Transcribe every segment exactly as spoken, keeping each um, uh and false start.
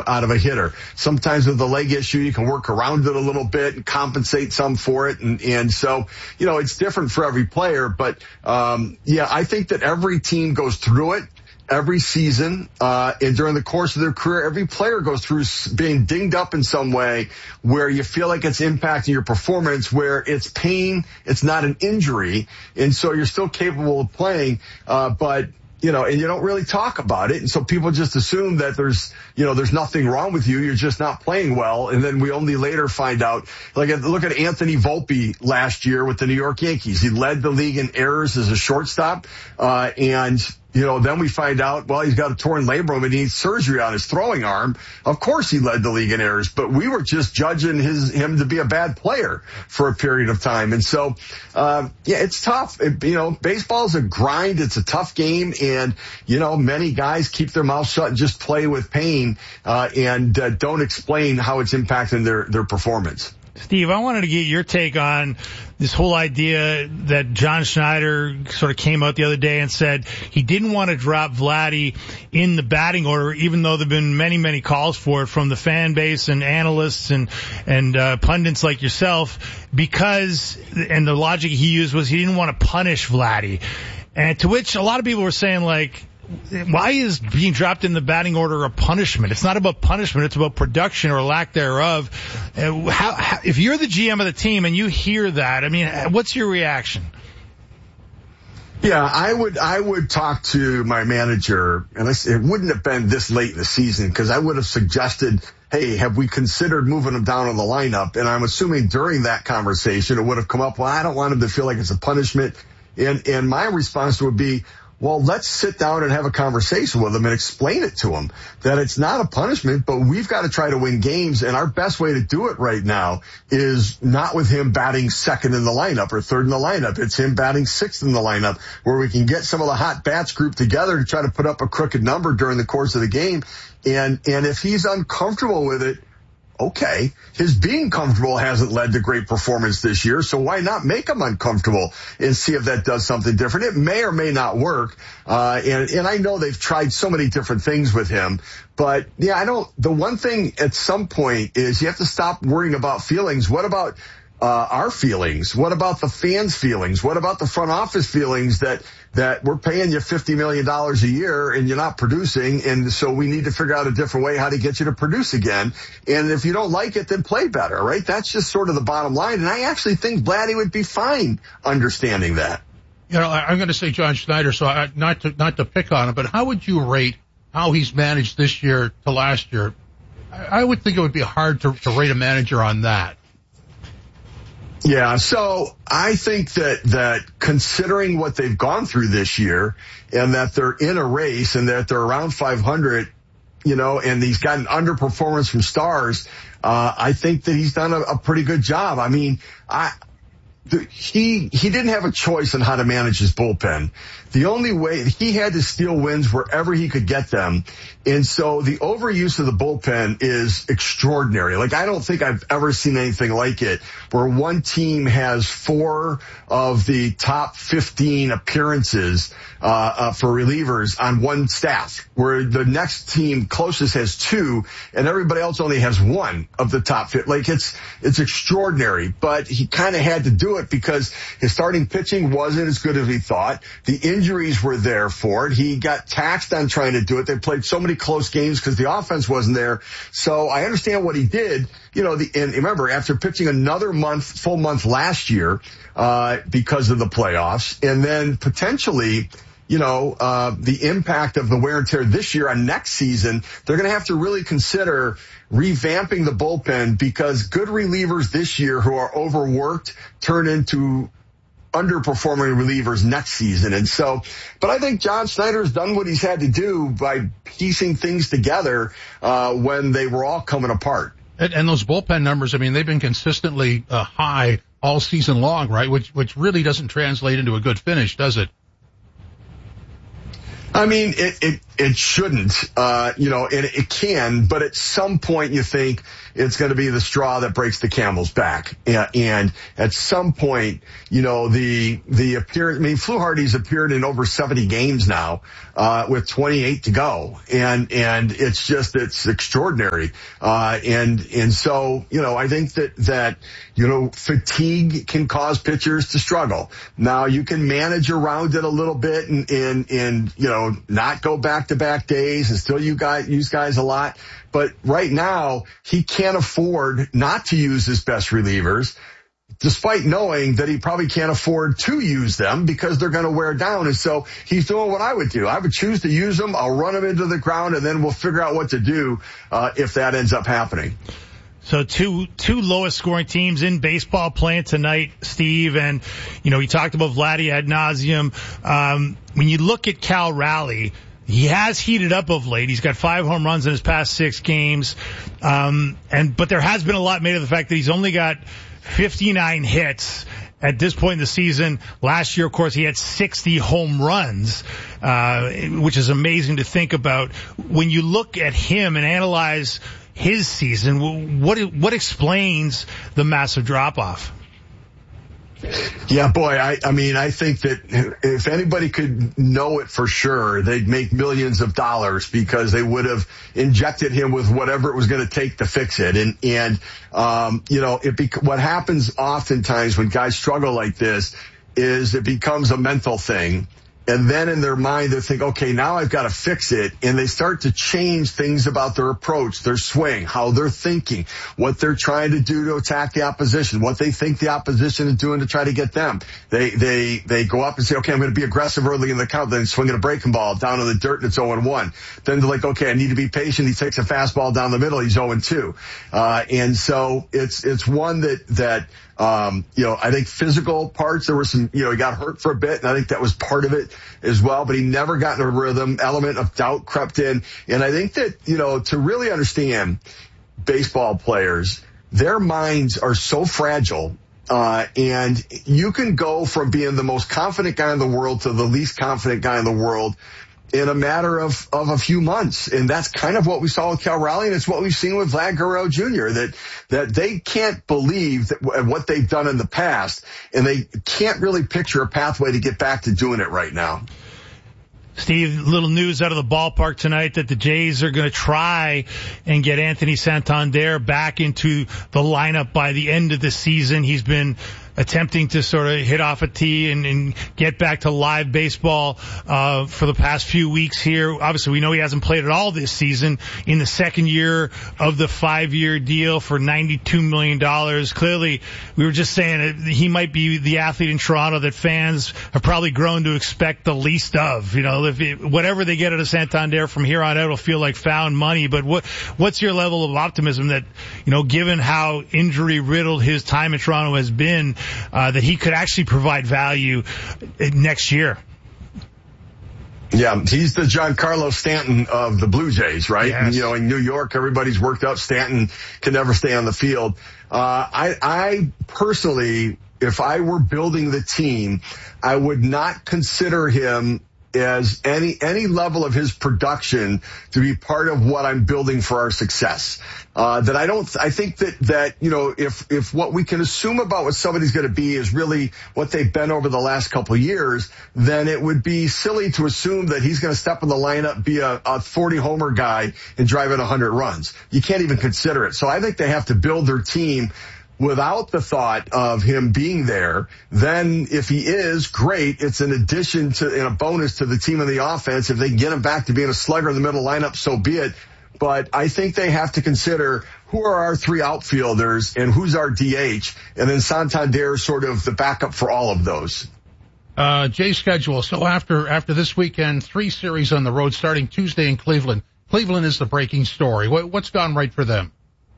uh, out of a hitter. Sometimes with the leg issue, you can work around it a little bit and compensate some for it. And, and so, you know, it's different for every player. But, um, yeah, I think that every team goes through it. Every season, uh, and during the course of their career, every player goes through being dinged up in some way where you feel like it's impacting your performance, where it's pain, it's not an injury, and so you're still capable of playing, uh, but, you know, and you don't really talk about it, and so people just assume that there's, you know, there's nothing wrong with you, you're just not playing well, and then we only later find out, like, look at Anthony Volpe last year with the New York Yankees. He led the league in errors as a shortstop, uh, and you know, then we find out, well, he's got a torn labrum and he needs surgery on his throwing arm. Of course he led the league in errors, but we were just judging his him to be a bad player for a period of time. And so, uh, yeah, it's tough. It, you know, baseball's a grind. It's a tough game. And, you know, many guys keep their mouth shut and just play with pain, uh, and uh, don't explain how it's impacting their, their performance. Steve, I wanted to get your take on this whole idea that John Schneider sort of came out the other day and said he didn't want to drop Vladdy in the batting order, even though there have been many, many calls for it from the fan base and analysts and, and uh, pundits like yourself, because, and the logic he used was he didn't want to punish Vladdy. And to which a lot of people were saying, like, why is being dropped in the batting order a punishment? It's not about punishment. It's about production or lack thereof. Uh, how, how, if you're the G M of the team and you hear that, I mean, what's your reaction? Yeah, I would, I would talk to my manager, and it wouldn't have been this late in the season, because I would have suggested, hey, have we considered moving him down on the lineup? And I'm assuming during that conversation, it would have come up, well, I don't want him to feel like it's a punishment. And, and my response would be, well, let's sit down and have a conversation with him and explain it to him that it's not a punishment, but we've got to try to win games. And our best way to do it right now is not with him batting second in the lineup or third in the lineup. It's him batting sixth in the lineup, where we can get some of the hot bats grouped together to try to put up a crooked number during the course of the game. And, and if he's uncomfortable with it, okay, his being comfortable hasn't led to great performance this year, so why not make him uncomfortable and see if that does something different? It may or may not work, uh, and, and I know they've tried so many different things with him, but yeah, I don't, the one thing at some point is you have to stop worrying about feelings. What about Uh, our feelings? What about the fans' feelings? What about the front office feelings that, that we're paying you fifty million dollars a year and you're not producing, and so we need to figure out a different way how to get you to produce again. And if you don't like it, then play better, right? That's just sort of the bottom line. And I actually think Vladdy would be fine understanding that. You know, I'm going to say John Schneider, so I, not to, not to pick on him, but how would you rate how he's managed this year to last year? I, I would think it would be hard to, to rate a manager on that. Yeah, so I think that, that considering what they've gone through this year and that they're in a race and that they're around five hundred, you know, and he's got an underperformance from Stars, uh, I think that he's done a, a pretty good job. I mean, I, the, he, he didn't have a choice on how to manage his bullpen. The only way, he had to steal wins wherever he could get them. And so the overuse of the bullpen is extraordinary. Like, I don't think I've ever seen anything like it, where one team has four of the top fifteen appearances uh, uh for relievers on one staff, where the next team closest has two, and everybody else only has one of the top fifty. Like, it's it's extraordinary. But he kind of had to do it because his starting pitching wasn't as good as he thought. The injuries were there for it. He got taxed on trying to do it. They played so many close games because the offense wasn't there. So I understand what he did. You know, the, and remember, after pitching another month, full month last year, uh, because of the playoffs, and then potentially, you know, uh, the impact of the wear and tear this year on next season, they're going to have to really consider revamping the bullpen, because good relievers this year who are overworked turn into underperforming relievers next season. And so, but I think John Schneider's done what he's had to do by piecing things together, uh, when they were all coming apart. And, and those bullpen numbers, I mean, they've been consistently uh, high all season long, right? Which, which really doesn't translate into a good finish, does it? I mean, it, it, it shouldn't, uh, you know, and it can, but at some point you think it's going to be the straw that breaks the camel's back. And, and at some point, you know, the, the appearance, I mean, Fluharty's appeared in over seventy games now, uh, with twenty-eight to go. And, and it's just, it's extraordinary. Uh, and, and so, you know, I think that, that, you know, fatigue can cause pitchers to struggle. Now you can manage around it a little bit and, and, and, you know, not go back to back days and still you guys use guys a lot. But right now he can't afford not to use his best relievers, despite knowing that he probably can't afford to use them because they're going to wear down. And so he's doing what I would do. I would choose to use them. I'll run them into the ground and then we'll figure out what to do, uh, if that ends up happening. So two, two lowest scoring teams in baseball playing tonight, Steve. And, you know, we talked about Vladdy ad nauseum. Um, when you look at Cal Raleigh, he has heated up of late. He's got five home runs in his past six games. Um, and, but there has been a lot made of the fact that he's only got fifty-nine hits at this point in the season. Last year, of course, he had sixty home runs, uh, which is amazing to think about. When you look at him and analyze his season, what what explains the massive drop-off? Yeah, boy, I, I mean, I think that if anybody could know it for sure, they'd make millions of dollars because they would have injected him with whatever it was going to take to fix it. And, and, um, you know, it bec- what happens oftentimes when guys struggle like this is it becomes a mental thing. And then in their mind, they think, okay, now I've got to fix it. And they start to change things about their approach, their swing, how they're thinking, what they're trying to do to attack the opposition, what they think the opposition is doing to try to get them. They, they, they go up and say, okay, I'm going to be aggressive early in the count, then swinging a breaking ball down in the dirt and it's oh and one. Then they're like, okay, I need to be patient. He takes a fastball down the middle. He's oh and two. Uh, and so it's, it's one that, that, Um, you know, I think physical parts, there were some, you know, he got hurt for a bit, and I think that was part of it as well, but he never got in a rhythm. Element of doubt crept in. And I think that, you know, to really understand baseball players, their minds are so fragile. Uh, and you can go from being the most confident guy in the world to the least confident guy in the world in a matter of, of a few months. And that's kind of what we saw with Cal Raleigh, and it's what we've seen with Vlad Guerrero Junior, that, that they can't believe that what they've done in the past, and they can't really picture a pathway to get back to doing it right now. Steve, little news out of the ballpark tonight that the Jays are going to try and get Anthony Santander back into the lineup by the end of the season. He's been attempting to sort of hit off a tee and, and get back to live baseball uh for the past few weeks here. Obviously, we know he hasn't played at all this season in the second year of the five-year deal for ninety-two million dollars. Clearly, we were just saying that he might be the athlete in Toronto that fans have probably grown to expect the least of. You know, if it, whatever they get out of Santander from here on out will feel like found money. But what what's your level of optimism that, you know, given how injury-riddled his time in Toronto has been, Uh, that he could actually provide value next year? Yeah, he's the Giancarlo Stanton of the Blue Jays, right? Yes. And, you know, in New York, everybody's worked up. Stanton can never stay on the field. Uh, I, I personally, if I were building the team, I would not consider him as any, any level of his production to be part of what I'm building for our success. Uh, that I don't, I think that, that, you know, if, if what we can assume about what somebody's going to be is really what they've been over the last couple of years, then it would be silly to assume that he's going to step in the lineup, be a, a forty homer guy and drive in one hundred runs. You can't even consider it. So I think they have to build their team without the thought of him being there. Then if he is, great. It's an addition to and a bonus to the team and the offense. If they can get him back to being a slugger in the middle lineup, so be it. But I think they have to consider who are our three outfielders and who's our D H, and then Santander is sort of the backup for all of those. Uh, Jay schedule. So after, after this weekend, three series on the road starting Tuesday in Cleveland. Cleveland is the breaking story. What, what's gone right for them?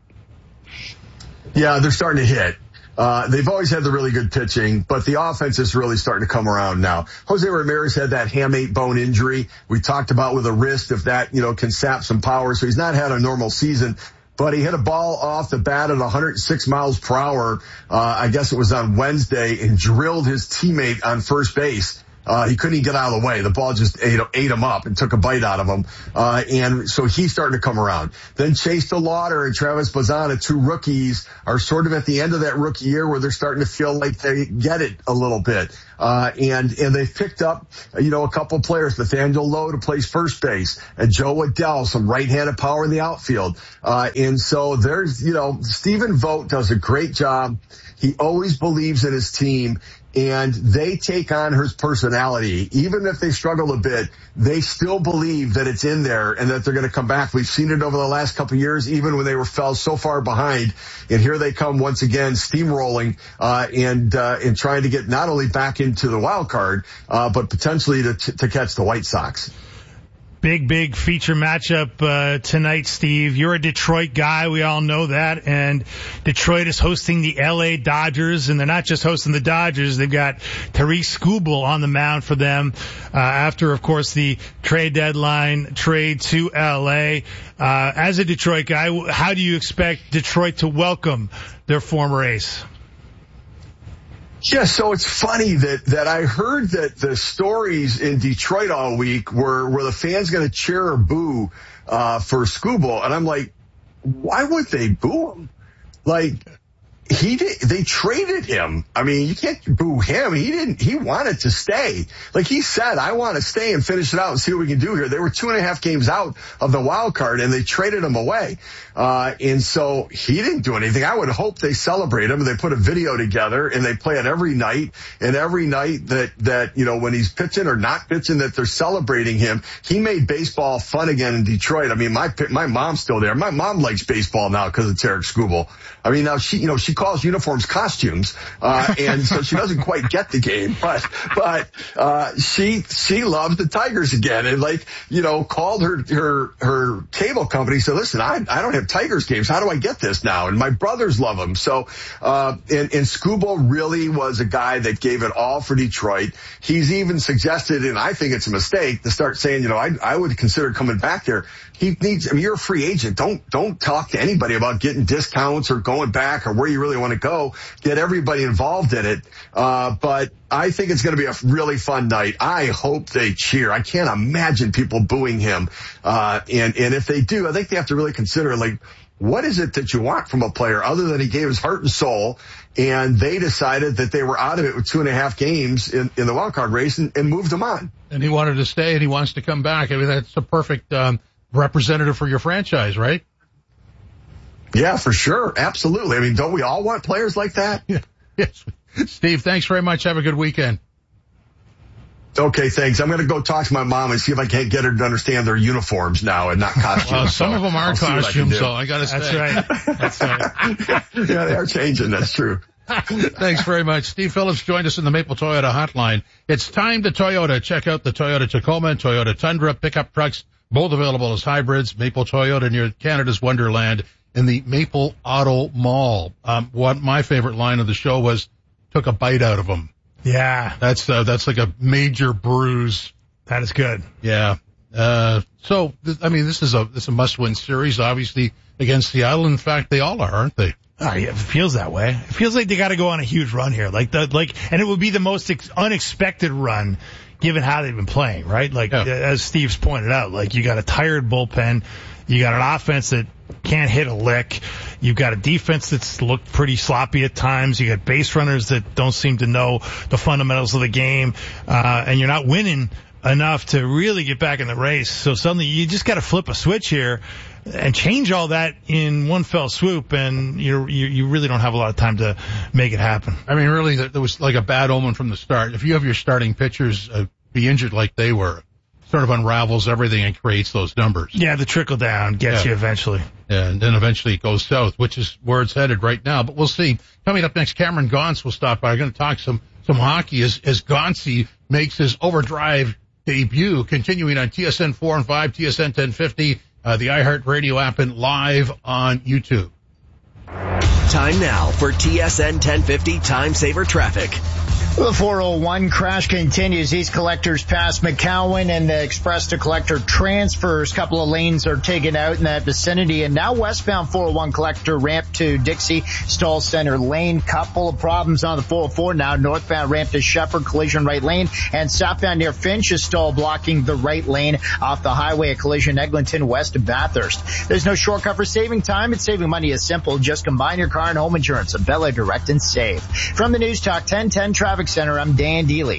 Yeah, they're starting to hit. Uh, they've always had the really good pitching, but the offense is really starting to come around now. Jose Ramirez had that hamate bone injury we talked about with a wrist, if that, you know, can sap some power. So he's not had a normal season, but he hit a ball off the bat at one hundred six miles per hour. Uh, I guess it was on Wednesday, and drilled his teammate on first base. Uh, he couldn't even get out of the way. The ball just ate, ate him up and took a bite out of him. Uh, and so he's starting to come around. Then Chase DeLauder and Travis Bazana, two rookies, are sort of at the end of that rookie year where they're starting to feel like they get it a little bit. Uh, and, and they've picked up, you know, a couple players, Nathaniel Lowe to play first base, and Joe Adell, some right-handed power in the outfield. Uh, and so there's, you know, Stephen Vogt does a great job. He always believes in his team, and they take on his personality. Even if they struggle a bit, they still believe that it's in there and that they're going to come back. We've seen it over the last couple of years, even when they were fell so far behind. And here they come once again, steamrolling, uh, and, uh, and trying to get not only back into the wild card, uh, but potentially to, to catch the White Sox. Big, big feature matchup uh, tonight, Steve. You're a Detroit guy. We all know that. And Detroit is hosting the L A Dodgers. And they're not just hosting the Dodgers. They've got Tarik Skubal on the mound for them uh, after, of course, the trade deadline trade to L A. Uh, as a Detroit guy, how do you expect Detroit to welcome their former ace? Yeah, so it's funny that, that I heard that the stories in Detroit all week were, were the fans going to cheer or boo, uh, for Skubal. And I'm like, why would they boo him? Like, he did, they traded him. I mean, you can't boo him. He didn't, he wanted to stay. Like he said, I want to stay and finish it out and see what we can do here. They were two and a half games out of the wild card and they traded him away. Uh, and so he didn't do anything. I would hope they celebrate him. They put a video together and they play it every night. And every night that, that, you know, when he's pitching or not pitching, that they're celebrating him. He made baseball fun again in Detroit. I mean, my, my mom's still there. My mom likes baseball now because of Tarik Skubal. I mean, now she, you know, she calls uniforms costumes, uh, and so she doesn't quite get the game, but, but, uh, she, she loves the Tigers again and like, you know, called her, her, her cable company, said, listen, I, I don't have Tigers games. How do I get this now? And my brothers love him. So, uh, and, and Skubal really was a guy that gave it all for Detroit. He's even suggested, and I think it's a mistake, to start saying, you know, I, I would consider coming back there. He needs, I mean, you're a free agent. Don't, don't talk to anybody about getting discounts or going back or where you really want to go. Get everybody involved in it. Uh, but I think it's going to be a really fun night. I hope they cheer. I can't imagine people booing him. Uh, and, and if they do, I think they have to really consider, like, what is it that you want from a player other than he gave his heart and soul and they decided that they were out of it with two and a half games in, in the wild card race and, and moved him on. And he wanted to stay and he wants to come back. I mean, that's a perfect, um, representative for your franchise, right? Yeah, for sure. Absolutely. I mean, don't we all want players like that? Yeah. Yes. Steve, thanks very much. Have a good weekend. Okay, thanks. I'm going to go talk to my mom and see if I can't get her to understand their uniforms now and not costumes. Well, some so of them are I'll costumes, so I got to say. That's right. That's right. Yeah, they are changing. That's true. Thanks very much. Steve Phillips joined us in the Maple Toyota hotline. It's time to Toyota. Check out the Toyota Tacoma and Toyota Tundra pickup trucks, both available as hybrids. Maple Toyota near Canada's Wonderland in the Maple Auto Mall. Um, what my favorite line of the show was, took a bite out of them. Yeah. That's, uh, that's like a major bruise. That is good. Yeah. Uh, so, th- I mean, this is a, this is a must-win series, obviously, against Seattle. In fact, they all are, aren't they? Oh, yeah, it feels that way. It feels like they got to go on a huge run here. Like the, like, and it would be the most ex- unexpected run given how they've been playing, right? Like, yeah. As Steve's pointed out, like, you got a tired bullpen. You got an offense that can't hit a lick. You've got a defense that's looked pretty sloppy at times. You got base runners that don't seem to know the fundamentals of the game. Uh, and you're not winning enough to really get back in the race. So suddenly you just got to flip a switch here and change all that in one fell swoop, and you you you really don't have a lot of time to make it happen. I mean, really, there was like a bad omen from the start. If you have your starting pitchers uh, be injured like they were, sort of unravels everything and creates those numbers. Yeah, the trickle down gets yeah. you eventually. Yeah, and then eventually it goes south, which is where it's headed right now. But we'll see. Coming up next, Cameron Gaunce will stop by. I'm going to talk some some hockey as as Gaunce makes his Overdrive debut, continuing on T S N four and five, T S N ten fifty, uh, the iHeartRadio app, and live on YouTube. Time now for T S N ten fifty Time Saver Traffic. The four oh one crash continues. East Collectors past McCowan and the Express to Collector transfers. A couple of lanes are taken out in that vicinity. And now westbound four oh one Collector ramp to Dixie, Stall Center Lane. Couple of problems on the four oh four now. Northbound ramp to Shepherd, collision right lane. And southbound near Finch is stall blocking the right lane off the highway. A collision Eglinton west of Bathurst. There's no shortcut for saving time. It's saving money is simple. Just combine your car and home insurance. Bella Direct and Save. From the News Talk ten ten Traffic Center, I'm Dan Deely.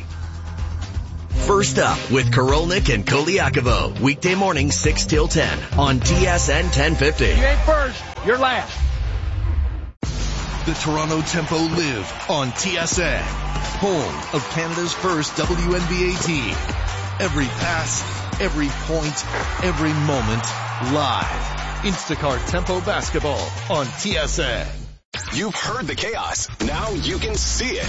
First up with Korolnik and Koliakovo. Weekday morning six till ten on T S N ten fifty. You ain't first, you're last. The Toronto Tempo live on T S N, home of Canada's first W N B A team. Every pass, every point, every moment, live. Instacart Tempo Basketball on T S N. You've heard the chaos. Now you can see it.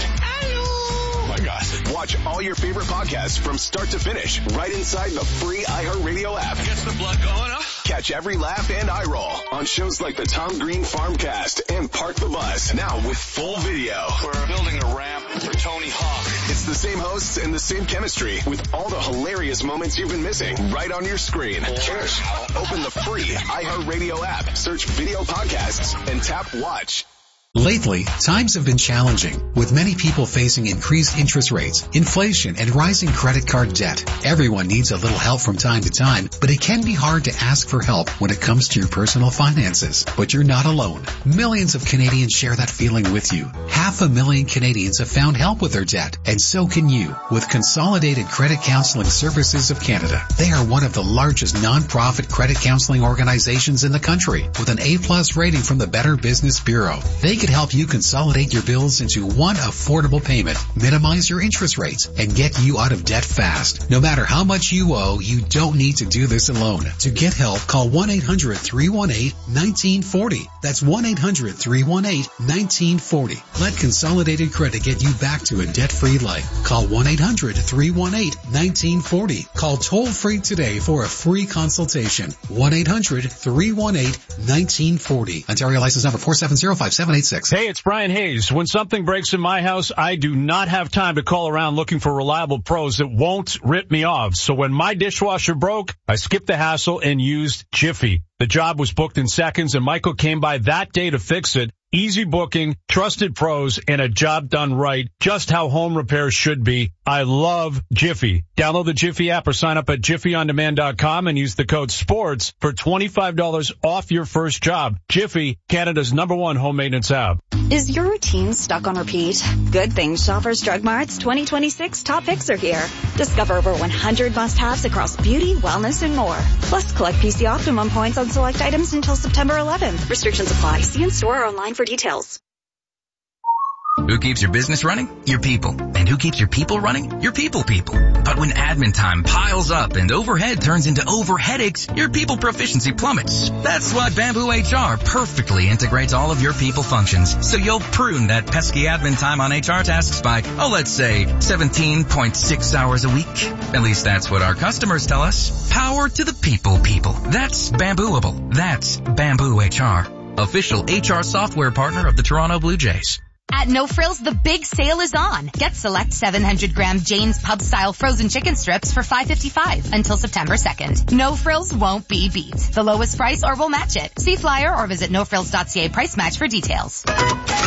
Oh my gosh. Watch all your favorite podcasts from start to finish right inside the free iHeartRadio app. Gets the blood going, huh? Catch every laugh and eye roll on shows like the Tom Green Farmcast and Park the Bus. Now with full video. We're building a ramp for Tony Hawk. It's the same hosts and the same chemistry with all the hilarious moments you've been missing right on your screen. Cheers. Open the free iHeartRadio app, search video podcasts, and tap watch. Lately, times have been challenging, with many people facing increased interest rates, inflation, and rising credit card debt. Everyone needs a little help from time to time, but it can be hard to ask for help when it comes to your personal finances. But you're not alone. Millions of Canadians share that feeling with you. Half a million Canadians have found help with their debt, and so can you with Consolidated Credit Counseling Services of Canada. They are one of the largest non-profit credit counseling organizations in the country, with an A-plus rating from the Better Business Bureau. They can help you consolidate your bills into one affordable payment, minimize your interest rates, and get you out of debt fast. No matter how much you owe, you don't need to do this alone. To get help, call one eight hundred three one eight one nine four zero. That's one eight hundred three one eight one nine four zero. Let Consolidated Credit get you back to a debt-free life. Call one eight hundred three one eight one nine four zero. Call toll-free today for a free consultation. one eight hundred three one eight one nine four zero. Ontario license number four seven zero five seven eight six. Hey, it's Brian Hayes. When something breaks in my house, I do not have time to call around looking for reliable pros that won't rip me off. So when my dishwasher broke, I skipped the hassle and used Jiffy. The job was booked in seconds, and Michael came by that day to fix it. Easy booking, trusted pros, and a job done right, just how home repairs should be. I love Jiffy. Download the Jiffy app or sign up at jiffy on demand dot com and use the code SPORTS for twenty-five dollars off your first job. Jiffy, Canada's number one home maintenance app. Is your routine stuck on repeat? Good Things Shoppers Drug Mart's twenty twenty-six Top Picks are here. Discover over one hundred must-haves across beauty, wellness, and more. Plus, collect P C Optimum points on select items until September eleventh. Restrictions apply. See in store or online for details. Who keeps your business running? Your people. And who keeps your people running? Your people people. But when admin time piles up and overhead turns into over headaches, your people proficiency plummets. That's why Bamboo H R perfectly integrates all of your people functions, so you'll prune that pesky admin time on H R tasks by, oh, let's say seventeen point six hours a week. At least that's what our customers tell us. Power to the people people. That's Bambooable. That's Bamboo H R. Official H R software partner of the Toronto Blue Jays. At No Frills, the big sale is on. Get select seven hundred gram Jane's Pub Style frozen chicken strips for five fifty-five until September second. No Frills won't be beat. The lowest price or we'll match it. See flyer or visit no frills dot c a price match for details. The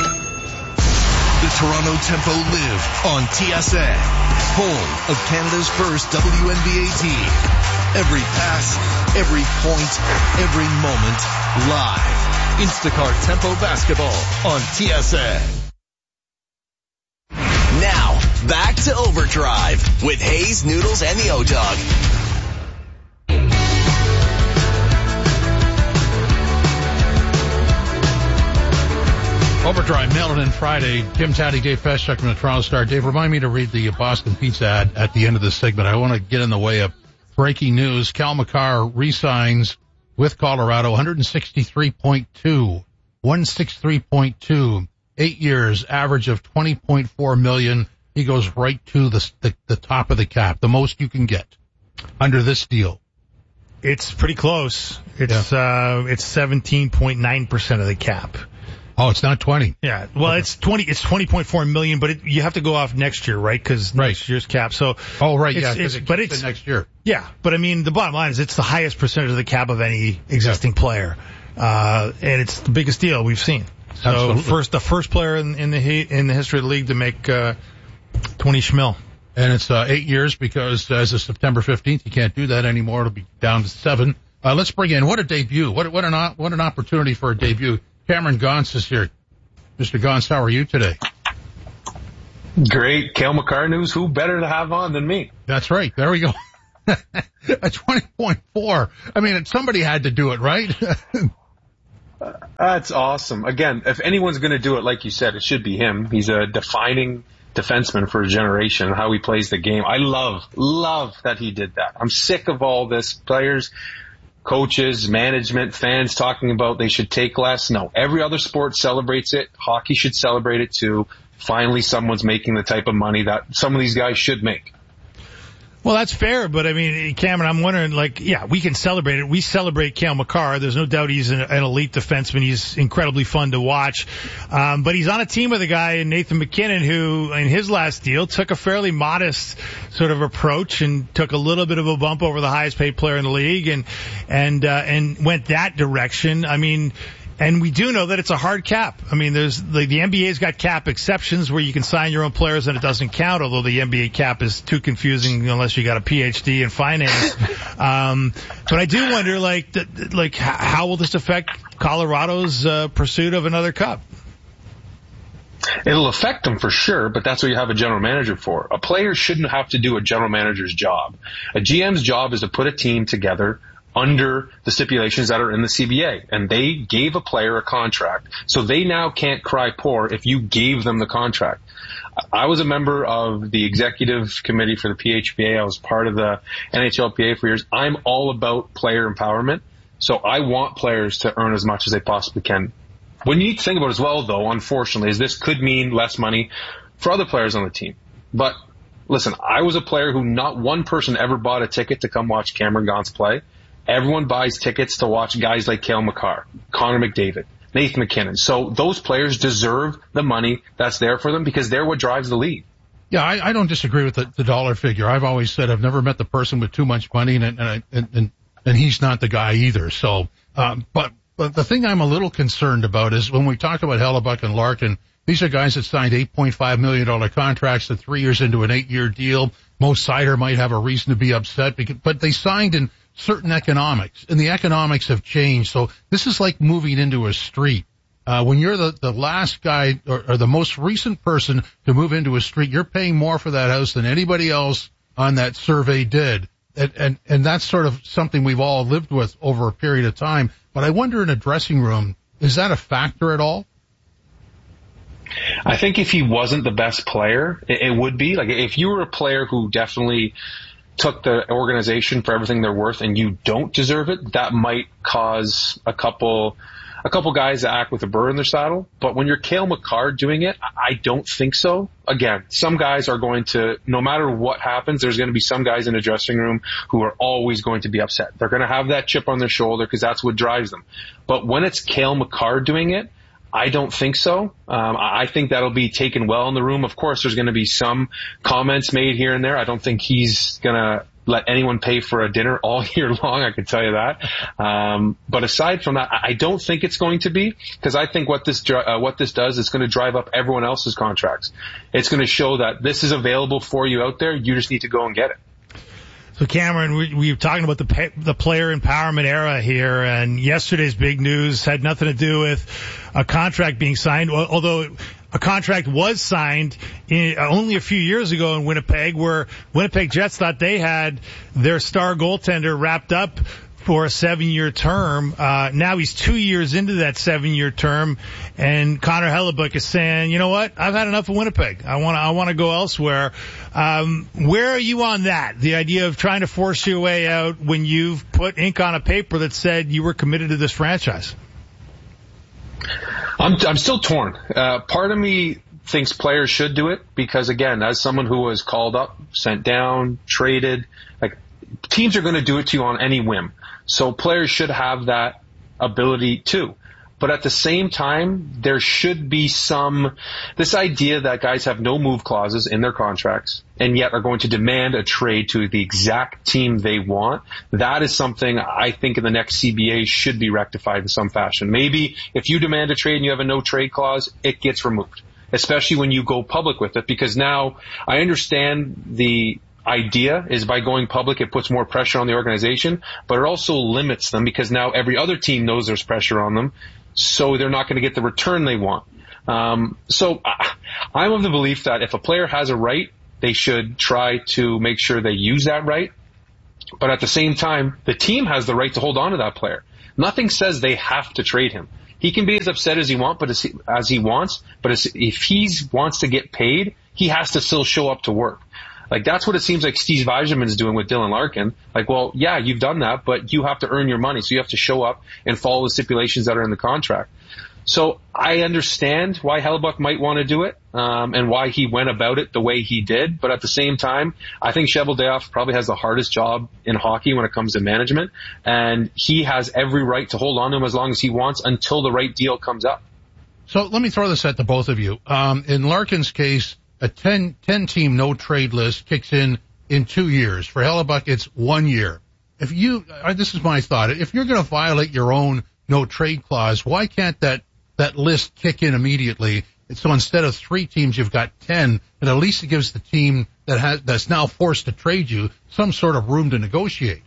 Toronto Tempo live on T S N, home of Canada's first W N B A team. Every pass, every point, every moment, live. Instacart Tempo Basketball on T S N. Now, back to Overdrive with Hayes, Noodles, and the O-Dog. Overdrive, mail it in Friday. Kim Taddy, Dave Feschuk from the Toronto Star. Dave, remind me to read the Boston Pizza ad at the end of this segment. I want to get in the way of breaking news. Cal McCarr re-signs with Colorado, one sixty-three point two. one sixty-three point two. Eight years, average of twenty point four million. He goes right to the, the the top of the cap, the most you can get under this deal. It's pretty close. It's yeah. uh it's seventeen point nine percent of the cap. Oh, it's not twenty. Yeah. Well, okay. it's twenty. It's twenty point four million, but it, you have to go off next year, right? Because right. next year's cap. So. Oh, right. Yeah. It's, it but it's next year. Yeah. But I mean, the bottom line is it's the highest percentage of the cap of any existing yeah. player, uh, and it's the biggest deal we've seen. So Absolutely. first, the first player in, in the in the history of the league to make uh, twenty schmil. And it's uh, eight years because as of September fifteenth, you can't do that anymore. It'll be down to seven. Uh, let's bring in what a debut. What what an what an opportunity for a debut. Cameron Gaunce is here. Mister Gaunce, how are you today? Great. Cale Makar news. Who better to have on than me? That's right. There we go. A twenty point four. I mean, somebody had to do it, right? uh, that's awesome. Again, if anyone's going to do it, like you said, it should be him. He's a defining defenseman for a generation, how he plays the game. I love, love that he did that. I'm sick of all this players, coaches, management, fans talking about they should take less. No, every other sport celebrates it. Hockey should celebrate it too. Finally, someone's making the type of money that some of these guys should make. Well, that's fair, but I mean, Cameron, I'm wondering, like, yeah, we can celebrate it. We celebrate Cale Makar. There's no doubt he's an, an elite defenseman. He's incredibly fun to watch. Um, but he's on a team with a guy, Nathan MacKinnon, who in his last deal took a fairly modest sort of approach and took a little bit of a bump over the highest paid player in the league and, and, uh, and went that direction. I mean, and we do know that it's a hard cap. I mean, there's the, the N B A's got cap exceptions where you can sign your own players and it doesn't count, although the N B A cap is too confusing unless you got a P H D in finance. um, but I do wonder, like, th- like how will this affect Colorado's uh, pursuit of another cup? It'll affect them for sure, but that's what you have a general manager for. A player shouldn't have to do a general manager's job. A G M's job is to put a team together under the stipulations that are in the C B A. And they gave a player a contract, so they now can't cry poor if you gave them the contract. I was a member of the executive committee for the P H P A. I was part of the N H L P A for years. I'm all about player empowerment, so I want players to earn as much as they possibly can. What you need to think about as well, though, unfortunately, is this could mean less money for other players on the team. But listen, I was a player who not one person ever bought a ticket to come watch Cameron Gaunce play. Everyone buys tickets to watch guys like Cale Makar, Connor McDavid, Nathan MacKinnon. So those players deserve the money that's there for them because they're what drives the league. Yeah, I, I don't disagree with the, the dollar figure. I've always said I've never met the person with too much money, and and I, and, and, and he's not the guy either. So, um, but but the thing I'm a little concerned about is when we talk about Hellebuyck and Larkin, these are guys that signed eight point five million dollars contracts to three years into an eight-year deal. Mo Seider might have a reason to be upset, because, but they signed in certain economics, and the economics have changed. So this is like moving into a street. Uh, when you're the, the last guy or, or the most recent person to move into a street, you're paying more for that house than anybody else on that survey did. And, and, and that's sort of something we've all lived with over a period of time. But I wonder in a dressing room, is that a factor at all? I think if he wasn't the best player, it, it would be. Like, if you were a player who definitely took the organization for everything they're worth and you don't deserve it, that might cause a couple a couple guys to act with a burr in their saddle. But when you're Cale Makar doing it, I don't think so. Again, some guys are going to, no matter what happens, there's going to be some guys in the dressing room who are always going to be upset. They're going to have that chip on their shoulder because that's what drives them. But when it's Cale Makar doing it, I don't think so. Um, I think that'll be taken well in the room. Of course, there's going to be some comments made here and there. I don't think he's going to let anyone pay for a dinner all year long, I can tell you that. Um, but aside from that, I don't think it's going to be, because I think what this uh, what this does is going to drive up everyone else's contracts. It's going to show that this is available for you out there. You just need to go and get it. So, Cameron, we, we were talking about the pay, the player empowerment era here, and yesterday's big news had nothing to do with a contract being signed, although a contract was signed in, uh, only a few years ago in Winnipeg, where Winnipeg Jets thought they had their star goaltender wrapped up for a seven-year term. Uh, now he's two years into that seven-year term, and Connor Hellebuyck is saying, you know what, I've had enough of Winnipeg. I want to I want to go elsewhere. Um, where are you on that? The idea of trying to force your way out when you've put ink on a paper that said you were committed to this franchise? I'm I'm still torn. Uh, part of me thinks players should do it because, again, as someone who was called up, sent down, traded, like, teams are going to do it to you on any whim. So players should have that ability too. But at the same time, there should be some, this idea that guys have no move clauses in their contracts and yet are going to demand a trade to the exact team they want. That is something I think in the next C B A should be rectified in some fashion. Maybe if you demand a trade and you have a no trade clause, it gets removed, especially when you go public with it, because now I understand the idea is by going public, it puts more pressure on the organization, but it also limits them because now every other team knows there's pressure on them. So they're not going to get the return they want. Um, so I, I'm of the belief that if a player has a right, they should try to make sure they use that right. But at the same time, the team has the right to hold on to that player. Nothing says they have to trade him. He can be as upset as he wants, but as he, as he wants. But as, if he wants to get paid, he has to still show up to work. Like, that's what it seems like Steve Yzerman's doing with Dylan Larkin. Like, well, yeah, you've done that, but you have to earn your money, so you have to show up and follow the stipulations that are in the contract. So I understand why Hellebuyck might want to do it, um, and why he went about it the way he did. But at the same time, I think Cheveldayoff probably has the hardest job in hockey when it comes to management, and he has every right to hold on to him as long as he wants until the right deal comes up. So let me throw this at the both of you. Um, in Larkin's case, a ten, ten team no trade list kicks in in two years. For Hellebuyck, it's one year. If you, uh, this is my thought, if you're going to violate your own no trade clause, why can't that, that list kick in immediately? And so instead of three teams, you've got ten, and at least it gives the team that has, that's now forced to trade you some sort of room to negotiate.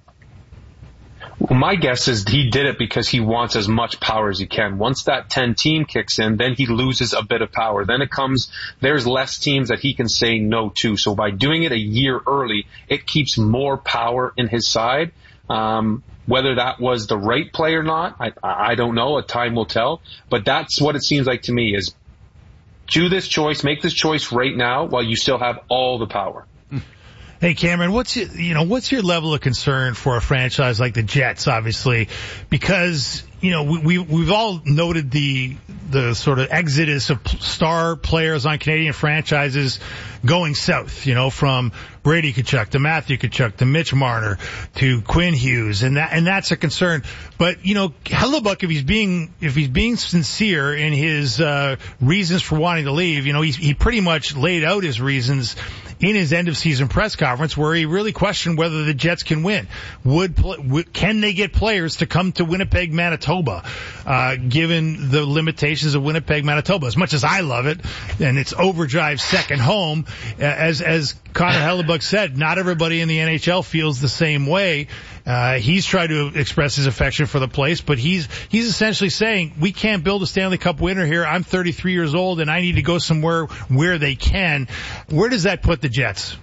Well, my guess is he did it because he wants as much power as he can. Once that ten team kicks in, then he loses a bit of power. Then it comes, there's less teams that he can say no to. So by doing it a year early, it keeps more power in his side. Um, whether that was the right play or not, I, I don't know. A time will tell. But that's what it seems like to me is do this choice, make this choice right now while you still have all the power. Hey, Cameron, what's your, you know, what's your level of concern for a franchise like the Jets, obviously, because, you know, we, we, we've all noted the, the sort of exodus of star players on Canadian franchises going south, you know, from Brady Tkachuk to Matthew Tkachuk to Mitch Marner to Quinn Hughes, and that, and that's a concern. But, you know, Hellebuyck, if he's being, if he's being sincere in his, uh, reasons for wanting to leave, you know, he's, he pretty much laid out his reasons in his end of season press conference where he really questioned whether the Jets can win. Would, would can they get players to come to Winnipeg, Manitoba, uh, given the limitations of Winnipeg, Manitoba? As much as I love it, and it's Overdrive's second home, as as Connor Hellebuyck said, not everybody in the N H L feels the same way. Uh, he's tried to express his affection for the place, but he's he's essentially saying, we can't build a Stanley Cup winner here. I'm thirty-three years old, and I need to go somewhere where they can. Where does that put the Jets?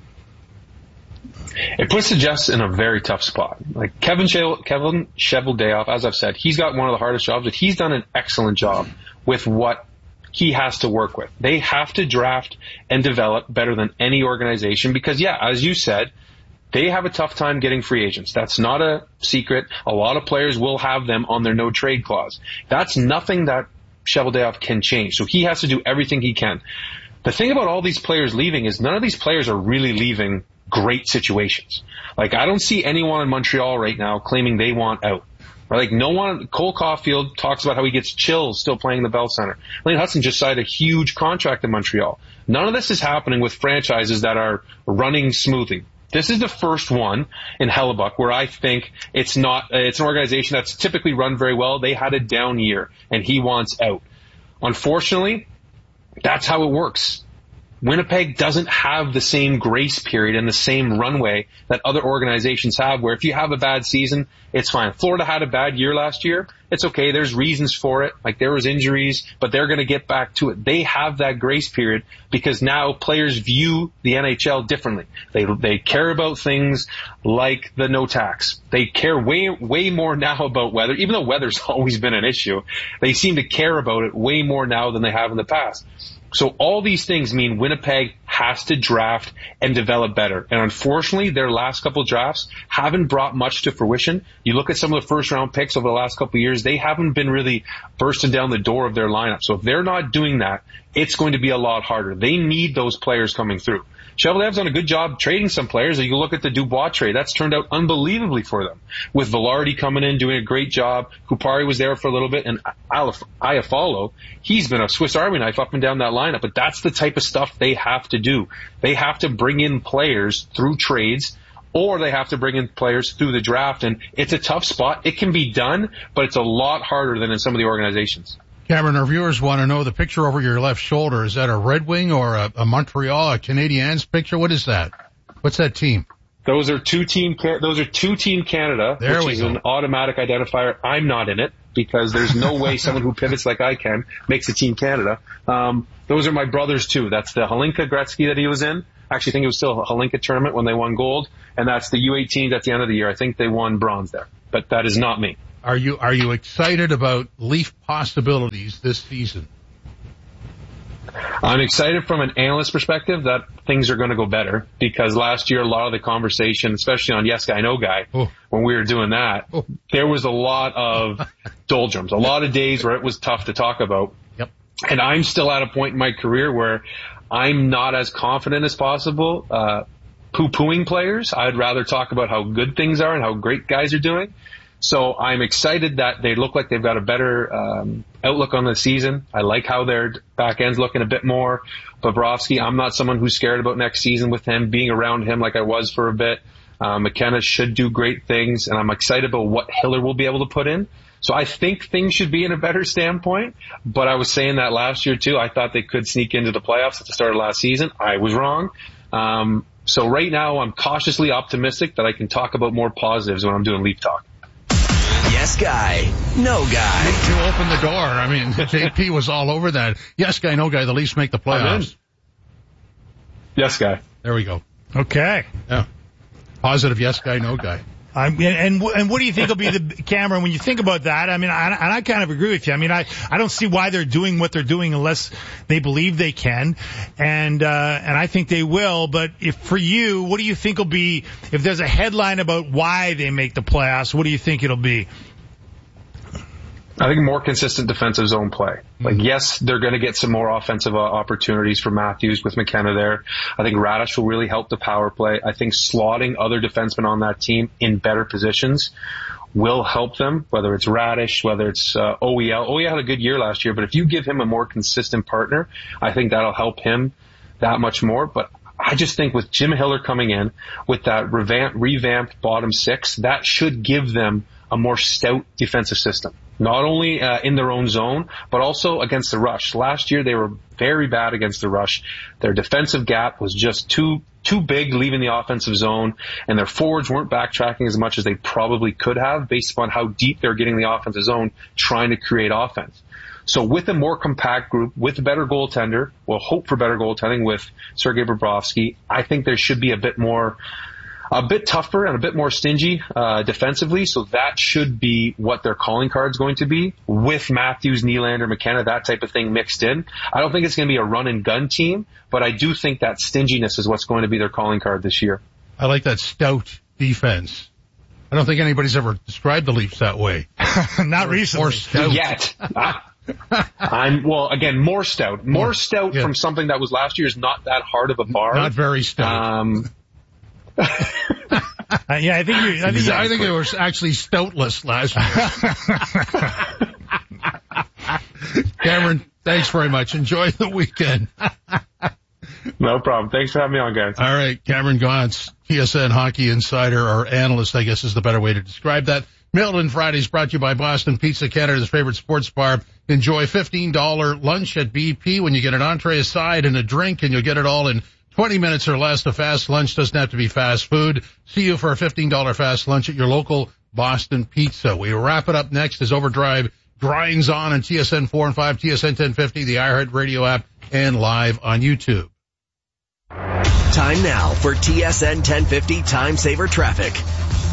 It puts the Jets in a very tough spot. Like Kevin Chevel, Kevin Cheveldayoff, as I've said, he's got one of the hardest jobs, but he's done an excellent job with what he has to work with. They have to draft and develop better than any organization because, yeah, as you said, they have a tough time getting free agents. That's not a secret. A lot of players will have them on their no trade clause. That's nothing that Cheveldayoff can change. So he has to do everything he can. The thing about all these players leaving is none of these players are really leaving great situations. Like, I don't see anyone in Montreal right now claiming they want out. Or like, no one, Cole Caulfield talks about how he gets chills still playing the Bell Center. Lane Hudson just signed a huge contract in Montreal. None of this is happening with franchises that are running smoothly. This is the first one in Hellebuyck where I think it's not, it's an organization that's typically run very well. They had a down year and he wants out. Unfortunately, that's how it works. Winnipeg doesn't have the same grace period and the same runway that other organizations have, where if you have a bad season, it's fine. Florida had a bad year last year. It's okay. There's reasons for it. Like, there was injuries, but they're going to get back to it. They have that grace period because now players view the N H L differently. They they care about things like the no tax. They care way, way more now about weather, even though weather's always been an issue. They seem to care about it way more now than they have in the past. So all these things mean Winnipeg has to draft and develop better. And unfortunately, their last couple of drafts haven't brought much to fruition. You look at some of the first round picks over the last couple of years, they haven't been really bursting down the door of their lineup. So if they're not doing that, it's going to be a lot harder. They need those players coming through. Cheveldaev's done a good job trading some players. You look at the Dubois trade. That's turned out unbelievably for them. With Velarde coming in, doing a great job. Kupari was there for a little bit. And Iafallo, he's been a Swiss Army knife up and down that lineup. But that's the type of stuff they have to do. They have to bring in players through trades, or they have to bring in players through the draft. And it's a tough spot. It can be done, but it's a lot harder than in some of the organizations. Cameron, our viewers want to know the picture over your left shoulder. Is that a Red Wing or a, a Montreal, a Canadiens picture? What is that? What's that team? Those are two team. Those are two team Canada, there which we is go. an automatic identifier. I'm not in it because there's no way someone who pivots like I can makes a team Canada. Um, those are my brothers too. That's the Hlinka Gretzky that he was in. Actually, I think it was still a Hlinka tournament when they won gold, and that's the U eighteens at the end of the year. I think they won bronze there, but that is not me. Are you are you excited about Leaf possibilities this season? I'm excited from an analyst perspective that things are going to go better, because last year a lot of the conversation, especially on Yes Guy No Guy, oh. when we were doing that, oh. there was a lot of doldrums, a lot of days where it was tough to talk about. Yep. And I'm still at a point in my career where I'm not as confident as possible uh, poo-pooing players. I'd rather talk about how good things are and how great guys are doing. So I'm excited that they look like they've got a better um, outlook on the season. I like how their back end's looking a bit more. Bobrovsky, I'm not someone who's scared about next season with him, being around him like I was for a bit. Uh, McKenna should do great things, and I'm excited about what Hiller will be able to put in. So I think things should be in a better standpoint, but I was saying that last year too. I thought they could sneak into the playoffs at the start of last season. I was wrong. Um, so right now I'm cautiously optimistic that I can talk about more positives when I'm doing Leaf Talk. Yes guy, no guy. To open the door. I mean, J P was all over that. Yes guy, no guy. The Leafs make the playoffs. Yes guy. There we go. Okay. Yeah. Positive yes guy, no guy. I'm, and and what do you think will be the Cameron when you think about that? I mean, I, and I kind of agree with you. I mean, I I don't see why they're doing what they're doing unless they believe they can, and uh and I think they will. But if for you, what do you think will be if there's a headline about why they make the playoffs? What do you think it'll be? I think more consistent defensive zone play. Like, yes, they're going to get some more offensive uh, opportunities for Matthews with McKenna there. I think Radish will really help the power play. I think slotting other defensemen on that team in better positions will help them, whether it's Radish, whether it's uh, O E L. O E L had a good year last year, but if you give him a more consistent partner, I think that'll help him that much more. But I just think with Jim Hiller coming in with that revamp, revamped bottom six, that should give them a more stout defensive system. Not only uh, in their own zone, but also against the rush. Last year, they were very bad against the rush. Their defensive gap was just too too big leaving the offensive zone, and their forwards weren't backtracking as much as they probably could have based upon how deep they're getting the offensive zone trying to create offense. So with a more compact group, with a better goaltender, we'll hope for better goaltending with Sergei Bobrovsky. I think there should be a bit more... a bit tougher and a bit more stingy uh defensively, so that should be what their calling card's going to be, with Matthews, Nylander, McKenna, that type of thing mixed in. I don't think it's going to be a run-and-gun team, but I do think that stinginess is what's going to be their calling card this year. I like that stout defense. I don't think anybody's ever described the Leafs that way. Not or, recently. Or stout. Yet. I'm, well, again, more stout. More, more stout yeah. from something that was last year is not that hard of a bar. Not very stout. Um, uh, yeah, I think you, I think, exactly. I think it was actually stoutless last year. Cameron, thanks very much. Enjoy the weekend. No problem. Thanks for having me on, guys. All right, Cameron Gaunce, T S N Hockey Insider, or analyst, I guess is the better way to describe that. Milton Fridays brought to you by Boston Pizza, Canada's favorite sports bar. Enjoy fifteen dollars lunch at B P when you get an entree, a side, and a drink, and you'll get it all in twenty minutes or less. The fast lunch doesn't have to be fast food. See you for a fifteen dollars fast lunch at your local Boston Pizza. We wrap it up next as Overdrive grinds on on T S N four and five, T S N ten fifty, the iHeart Radio app, and live on YouTube. Time now for T S N ten fifty Time Saver Traffic.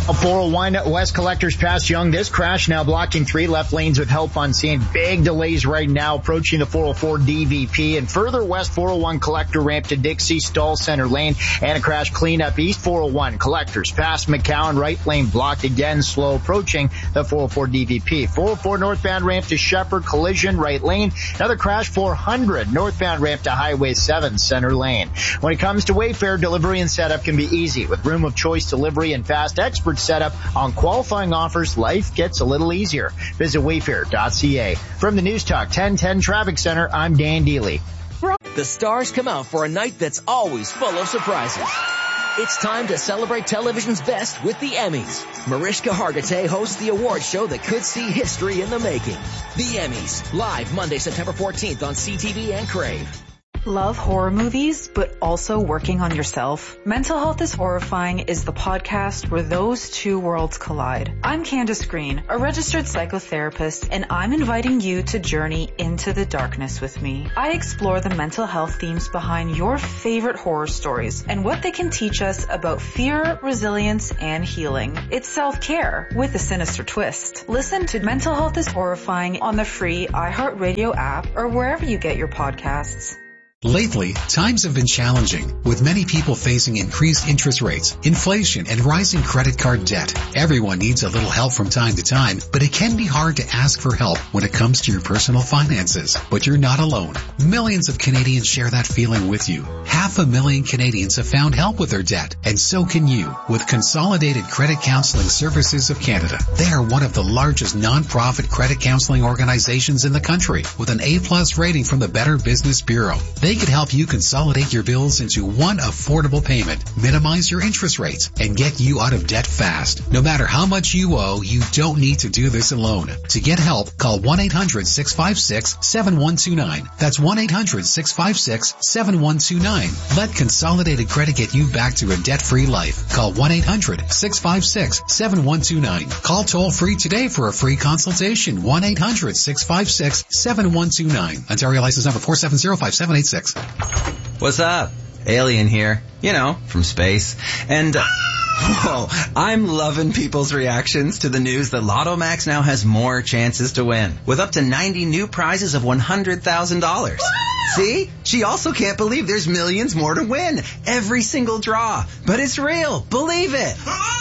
A four oh one West Collectors past Young. This crash now blocking three left lanes with help on scene. Big delays right now approaching the four oh four D V P and further west four oh one Collector ramp to Dixie, stall center lane, and a crash cleanup east four oh one Collectors past McCowan, right lane blocked again, slow approaching the four oh four D V P. four oh four northbound ramp to Shepherd, collision right lane. Another crash four hundred northbound ramp to Highway seven center lane. When it comes to Wayfair, delivery and setup can be easy with room of choice delivery and fast expert setup on qualifying offers. Life gets a little easier. Visit wayfair dot c a. From the News Talk ten ten Traffic Center, I'm Dan Deely. The stars come out for a night that's always full of surprises. It's time to celebrate television's best with the Emmys. Mariska Hargitay hosts the award show that could see history in the making. The Emmys, live Monday, September fourteenth on C T V and Crave. Love horror movies, but also working on yourself? Mental Health is Horrifying is the podcast where those two worlds collide. I'm Candace Green, a registered psychotherapist, and I'm inviting you to journey into the darkness with me. I explore the mental health themes behind your favorite horror stories and what they can teach us about fear, resilience, and healing. It's self-care with a sinister twist. Listen to Mental Health is Horrifying on the free iHeartRadio app or wherever you get your podcasts. Lately, times have been challenging, with many people facing increased interest rates, inflation, and rising credit card debt. Everyone needs a little help from time to time, but it can be hard to ask for help when it comes to your personal finances. But you're not alone. Millions of Canadians share that feeling with you. Half a million Canadians have found help with their debt, and so can you, with Consolidated Credit Counseling Services of Canada. They are one of the largest non-profit credit counseling organizations in the country, with an A-plus rating from the Better Business Bureau. They could help you consolidate your bills into one affordable payment, minimize your interest rates, and get you out of debt fast. No matter how much you owe, you don't need to do this alone. To get help, call one eight hundred six five six seven one two nine. That's one eight hundred six five six seven one two nine. Let Consolidated Credit get you back to a debt-free life. Call one eight hundred six five six seven one two nine. Call toll-free today for a free consultation. one eight hundred six five six seven one two nine. Ontario license number four seven zero five seven eight six. What's up? Alien here. You know, from space. And, uh, whoa, I'm loving people's reactions to the news that Lotto Max now has more chances to win, with up to ninety new prizes of one hundred thousand dollars. See? She also can't believe there's millions more to win. Every single draw. But it's real. Believe it.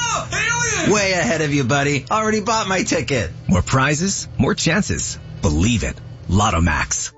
Oh, alien! Way ahead of you, buddy. Already bought my ticket. More prizes, more chances. Believe it. Lotto Max.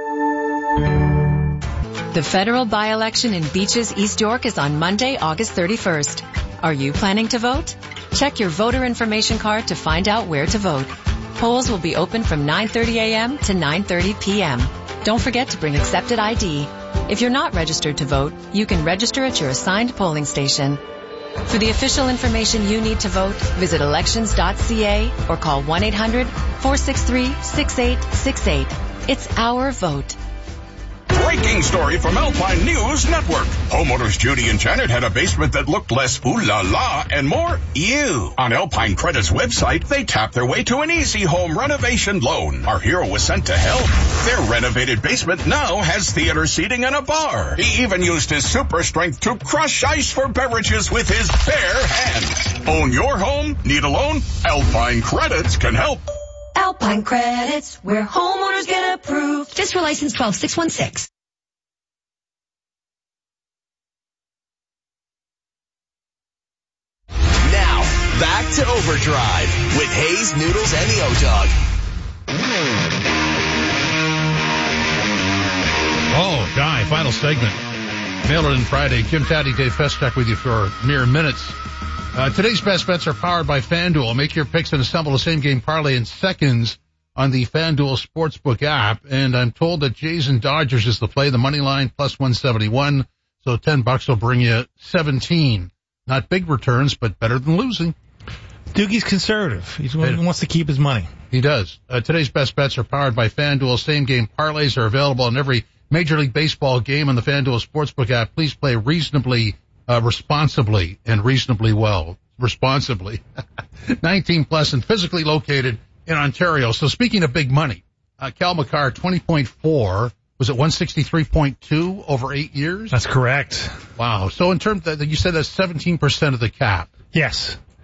The federal by-election in Beaches, East York is on Monday, August thirty-first. Are you planning to vote? Check your voter information card to find out where to vote. Polls will be open from nine thirty a.m. to nine thirty p.m. Don't forget to bring accepted I D. If you're not registered to vote, you can register at your assigned polling station. For the official information you need to vote, visit elections dot c a or call one eight hundred four six three six eight six eight. It's our vote. Breaking story from Alpine News Network. Homeowners Judy and Janet had a basement that looked less ooh la la and more ew. On Alpine Credit's website, they tapped their way to an easy home renovation loan. Our hero was sent to help. Their renovated basement now has theater seating and a bar. He even used his super strength to crush ice for beverages with his bare hands. Own your home? Need a loan? Alpine Credits can help. Alpine Credits, where homeowners get approved. Just for license twelve six one six. Now, back to Overdrive with Hayes, Noodles, and the O-Dog. Oh, Guy, final segment. Mail it in Friday. Jim Taddy, Dave Festock with you for mere minutes. Uh, today's best bets are powered by FanDuel. Make your picks and assemble a same-game parlay in seconds on the FanDuel Sportsbook app. And I'm told that Jays and Dodgers is the play. The money line plus one seventy-one. So ten bucks will bring you seventeen. Not big returns, but better than losing. Doogie's conservative. He wants to keep his money. He does. Uh, today's best bets are powered by FanDuel. Same-game parlays are available in every Major League Baseball game on the FanDuel Sportsbook app. Please play reasonably, uh, responsibly and reasonably well. Responsibly. nineteen plus and physically located in Ontario. So speaking of big money, uh, Cal McCarr, twenty point four. Was it one sixty-three point two over eight years? That's correct. Wow. So in terms of, you said that's seventeen percent of the cap. Yes.